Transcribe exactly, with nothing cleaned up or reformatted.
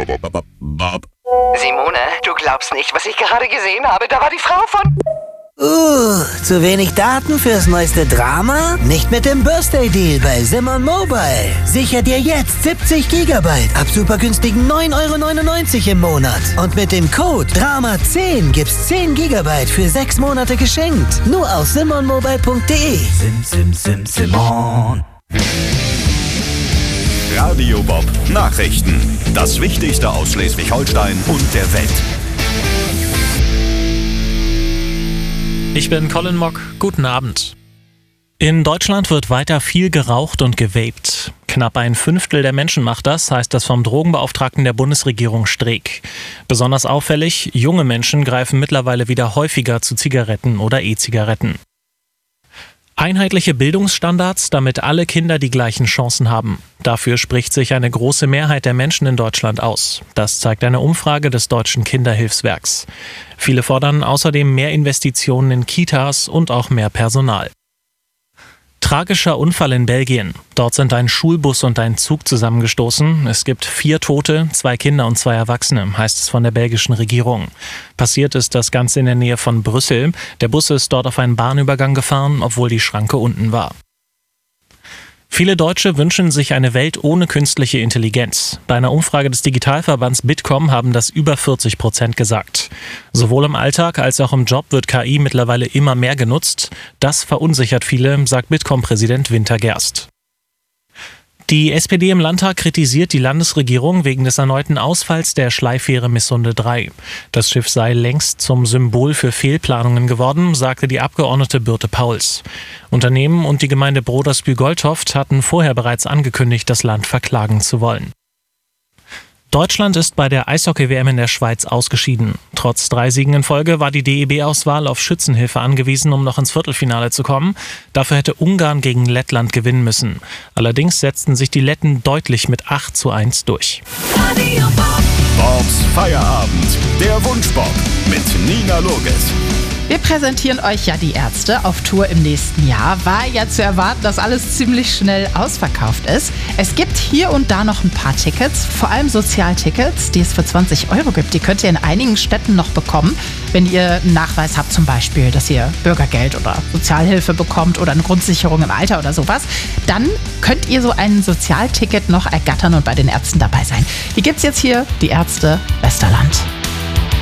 Bob. Simone, du glaubst nicht, was ich gerade gesehen habe. Da war die Frau von... Uh, zu wenig Daten fürs neueste Drama? Nicht mit dem Birthday Deal bei Simon Mobile. Sicher dir jetzt siebzig Gigabyte ab super günstigen neun Euro neunundneunzig im Monat. Und mit dem Code Drama zehn gibt's zehn Gigabyte für sechs Monate geschenkt. Nur auf simon mobile punkt de. Sim, sim, sim, Simon. Radio Bob Nachrichten. Das Wichtigste aus Schleswig-Holstein und der Welt. Ich bin Colin Mock. Guten Abend. In Deutschland wird weiter viel geraucht und gewaped. Knapp ein Fünftel der Menschen macht das, heißt das vom Drogenbeauftragten der Bundesregierung Streeck. Besonders auffällig, junge Menschen greifen mittlerweile wieder häufiger zu Zigaretten oder E-Zigaretten. Einheitliche Bildungsstandards, damit alle Kinder die gleichen Chancen haben. Dafür spricht sich eine große Mehrheit der Menschen in Deutschland aus. Das zeigt eine Umfrage des Deutschen Kinderhilfswerks. Viele fordern außerdem mehr Investitionen in Kitas und auch mehr Personal. Tragischer Unfall in Belgien. Dort sind ein Schulbus und ein Zug zusammengestoßen. Es gibt vier Tote, zwei Kinder und zwei Erwachsene, heißt es von der belgischen Regierung. Passiert ist das Ganze in der Nähe von Brüssel. Der Bus ist dort auf einen Bahnübergang gefahren, obwohl die Schranke unten war. Viele Deutsche wünschen sich eine Welt ohne künstliche Intelligenz. Bei einer Umfrage des Digitalverbands Bitkom haben das über vierzig Prozent gesagt. Sowohl im Alltag als auch im Job wird K I mittlerweile immer mehr genutzt. Das verunsichert viele, sagt Bitkom-Präsident Winter Gerst. Die S P D im Landtag kritisiert die Landesregierung wegen des erneuten Ausfalls der Schleifähre Missunde drei. Das Schiff sei längst zum Symbol für Fehlplanungen geworden, sagte die Abgeordnete Birte Pauls. Unternehmen und die Gemeinde Brodersbü-Goldhoft hatten vorher bereits angekündigt, das Land verklagen zu wollen. Deutschland ist bei der Eishockey-W M in der Schweiz ausgeschieden. Trotz drei Siegen in Folge war die D E B-Auswahl auf Schützenhilfe angewiesen, um noch ins Viertelfinale zu kommen. Dafür hätte Ungarn gegen Lettland gewinnen müssen. Allerdings setzten sich die Letten deutlich mit acht zu eins durch. Bobs Feierabend. Der Wunschbob mit Nina Loges. Wir präsentieren euch ja die Ärzte auf Tour im nächsten Jahr. War ja zu erwarten, dass alles ziemlich schnell ausverkauft ist. Es gibt hier und da noch ein paar Tickets, vor allem Sozialtickets, die es für zwanzig Euro gibt. Die könnt ihr in einigen Städten noch bekommen, wenn ihr einen Nachweis habt, zum Beispiel, dass ihr Bürgergeld oder Sozialhilfe bekommt oder eine Grundsicherung im Alter oder sowas. Dann könnt ihr so ein Sozialticket noch ergattern und bei den Ärzten dabei sein. Die gibt's jetzt hier, die Ärzte Westerland.